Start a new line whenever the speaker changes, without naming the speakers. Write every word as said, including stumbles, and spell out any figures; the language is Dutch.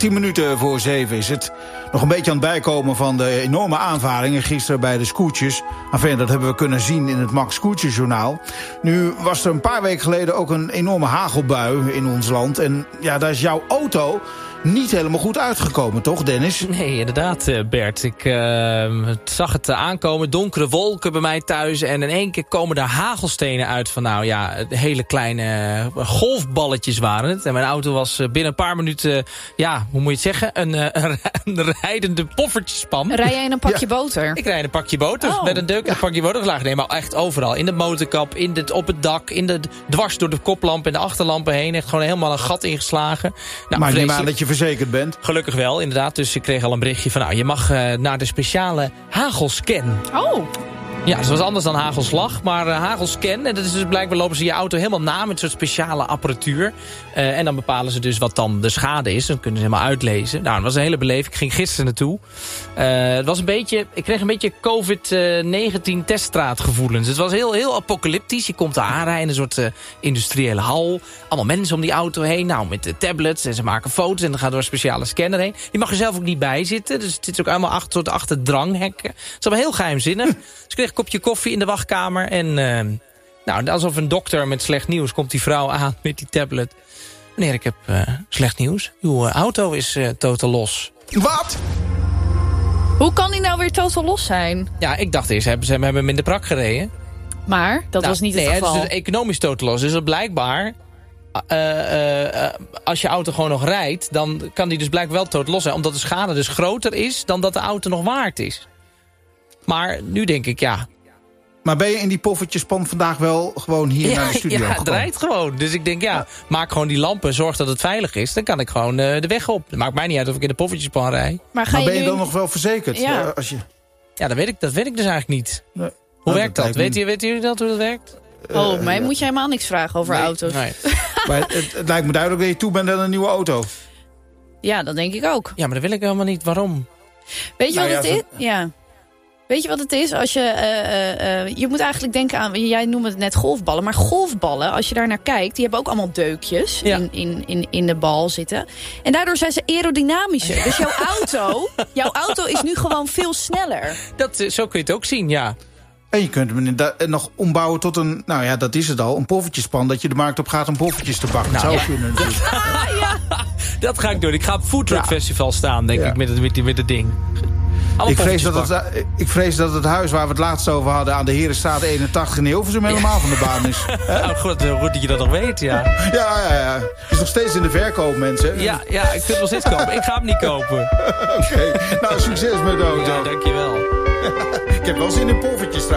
tien minuten voor zeven is het. Nog een beetje aan het bijkomen van de enorme aanvaringen gisteren bij de scootjes. Enfin, dat hebben we kunnen zien in het Max Scootjesjournaal. Nu was er een paar weken geleden ook een enorme hagelbui in ons land. En ja, daar is jouw auto niet helemaal goed uitgekomen, toch, Dennis?
Nee, inderdaad, Bert. Ik uh, zag het aankomen, donkere wolken bij mij thuis. En in één keer komen er hagelstenen uit van, nou ja, hele kleine golfballetjes waren het. En mijn auto was binnen een paar minuten, ja, hoe moet je het zeggen? Een, een, een rijdende poffertjespan.
Rij jij in een pakje
ja.
boter?
Ik rijd in een pakje boter.
Oh.
Met een deuk en een pakje boter gelagen. Nee, maar echt overal. In de motorkap, in de, op het dak, in de, dwars door de koplamp en de achterlampen heen. Echt gewoon helemaal een gat ingeslagen. Nou,
maar neem aan dat je verzekerd bent.
Gelukkig wel, inderdaad. Dus ik kreeg al een berichtje van, nou, je mag uh, naar de speciale hagelscan.
Oh.
Ja, dat was anders dan hagelslag, maar uh, hagelscan. En dat is dus blijkbaar lopen ze je auto helemaal na met een soort speciale apparatuur. Uh, en dan bepalen ze dus wat dan de schade is. Dan kunnen ze helemaal uitlezen. Nou, dat was een hele beleving. Ik ging gisteren naartoe. Uh, het was een beetje, ik kreeg een beetje covid negentien teststraatgevoelens. Het was heel, heel apocalyptisch. Je komt daar aanrijden in een soort uh, industriële hal. Allemaal mensen om die auto heen. Nou, met de tablets. En ze maken foto's en dan gaat door een speciale scanner heen. Je mag er zelf ook niet bij zitten. Dus het zit ook allemaal achter, soort achter dranghekken. Het is allemaal heel geheimzinnig. Dus ik kreeg een kopje koffie in de wachtkamer. En uh, nou, alsof een dokter met slecht nieuws komt die vrouw aan met die tablet. Meneer, ik heb uh, slecht nieuws. Uw uh, auto is uh, totaal los.
Wat?
Hoe kan die nou weer totaal los zijn?
Ja, ik dacht eerst, hebben ze hebben hem in de prak gereden.
Maar dat
nou,
was niet
nee,
het geval.
Het is dus economisch totaal los. Dus dat blijkbaar, uh, uh, uh, als je auto gewoon nog rijdt, dan kan die dus blijkbaar wel totaal los zijn. Omdat de schade dus groter is dan dat de auto nog waard is. Maar nu denk ik, ja.
Maar ben je in die poffertjespan vandaag wel gewoon hier
ja,
naar de studio
ja,
gekomen?
het rijdt gewoon. Dus ik denk, ja, ja, maak gewoon die lampen, zorg dat het veilig is. Dan kan ik gewoon uh, de weg op. Het maakt mij niet uit of ik in de poffertjespan rijd.
Maar, ga
maar
je
ben je
nu...
dan nog wel verzekerd?
Ja,
uh, als je...
ja dat, weet ik, dat weet ik dus eigenlijk niet.
Nee.
Hoe
nou,
werkt dat? dat? Weet, je, weet jullie dat, hoe dat werkt?
Oh, mij
uh,
moet je helemaal niks vragen over
nee,
auto's.
Nee.
Maar het, het lijkt me duidelijk dat je toe bent aan een nieuwe auto.
Ja, dat denk ik ook.
Ja, maar dat wil ik helemaal niet. Waarom?
Weet je
nou,
wat
ja,
het
zo...
is? Ja. Weet je wat het is? Als je, uh, uh, uh, je moet eigenlijk denken aan, jij noemde het net golfballen. Maar golfballen, als je daar naar kijkt, die hebben ook allemaal deukjes ja. in, in, in, in de bal zitten. En daardoor zijn ze aerodynamischer. Dus jouw auto, jouw auto is nu gewoon veel sneller.
Dat, zo kun je het ook zien, ja.
En je kunt hem nog ombouwen tot een, nou ja, dat is het al, een poffertjespan. Dat je de markt op gaat om poffertjes te bakken. Nou, dat zou ja. kunnen natuurlijk.
ja.
Dat ga ik doen. Ik ga op het Food Truck ja. Festival staan, denk ja. ik, met het, met, met het ding.
Ik vrees, dat het, ik vrees dat het huis waar we het laatst over hadden aan de Herenstraat eenentachtig in Hilversum helemaal ja. van de baan is.
Nou, goed, goed dat je dat nog weet, ja.
Ja, ja, ja. Het is nog steeds in de verkoop, mensen.
Ja, ja, ik vind het nog steeds kopen. Ik ga hem niet kopen.
Oké, okay. Nou, succes met de auto.
Ja, dankjewel.
Ik heb wel zin in poffertjes.